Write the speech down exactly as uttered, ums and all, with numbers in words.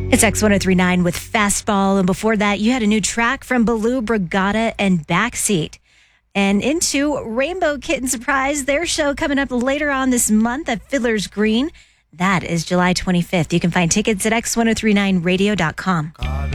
It's X ten thirty-nine with Fastball. And before that, you had a new track from Baloo, Brigada, and Backseat. And into Rainbow Kitten Surprise, their show coming up later on this month at Fiddler's Green. That is July twenty-fifth. You can find tickets at x ten thirty-nine radio dot com.